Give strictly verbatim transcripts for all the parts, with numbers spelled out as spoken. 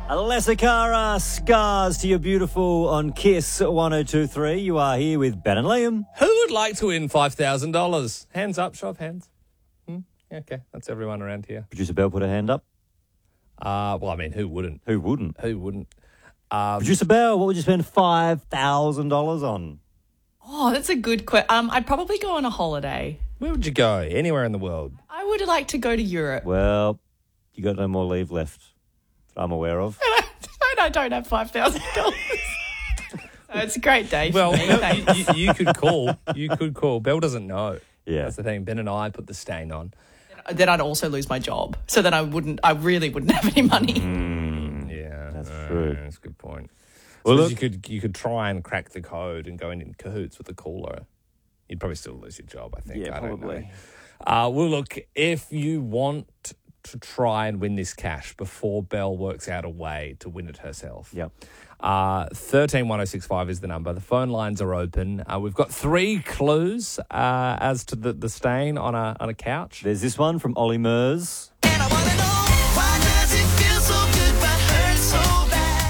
Alessia Cara, Scars to Your Beautiful on Kiss one oh two three. You are here with Ben and Liam. Who would like to win five thousand dollars? Hands up, show of hands. Hmm? Okay, that's everyone around here. Producer Bell put her hand up. Uh, well, I mean, who wouldn't? Who wouldn't? Who wouldn't? Um, Producer Bell, what would you spend five thousand dollars on? Oh, that's a good question. Um, I'd probably go on a holiday. Where would you go? Anywhere in the world? I would like to go to Europe. Well, you got no more leave left that I'm aware of. And I don't have five thousand dollars. So it's a great day for Well, me. Thanks. you, you, you could call. You could call. Belle doesn't know. Yeah. That's the thing. Ben and I put the stain on. Then I'd also lose my job. So then I wouldn't, I really wouldn't have any money. Yeah, That's uh, true. That's a good point. Well, Well, look- you could you could try and crack the code and go in, in cahoots with the caller. You'd probably still lose your job, I think. Yeah, I don't probably. know. Uh, well, look, if you want to try and win this cash before Belle works out a way to win it herself, Yep. uh, thirteen one oh six five is the number. The phone lines are open. Uh, we've got three clues uh, as to the, the stain on a on a couch. There's this one from Ollie Mers. And I wanna know, why does it feel so good but hurt so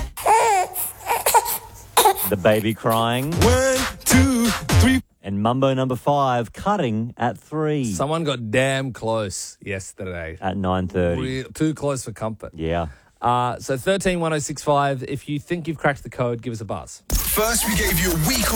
bad? The baby crying. One, two, three. And Mumbo number five, cutting at three Someone got damn close yesterday. at nine thirty. Real, too close for comfort. Yeah. Uh, so thirteen one oh six five. If you think you've cracked the code, give us a buzz. First, we gave you a week of